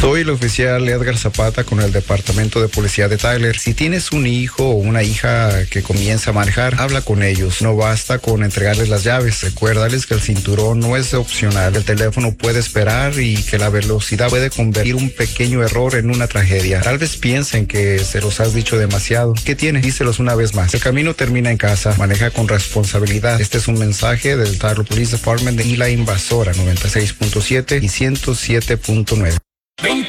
Soy el oficial Edgar Zapata con el Departamento de Policía de Tyler. Si tienes un hijo o una hija que comienza a manejar, habla con ellos. No basta con entregarles las llaves. Recuérdales que el cinturón no es opcional. El teléfono puede esperar y que la velocidad puede convertir un pequeño error en una tragedia. Tal vez piensen que se los has dicho demasiado. ¿Qué tiene? Díselos una vez más. El camino termina en casa. Maneja con responsabilidad. Este es un mensaje del Tyler Police Department y la Invasora 96.7 y 107.9.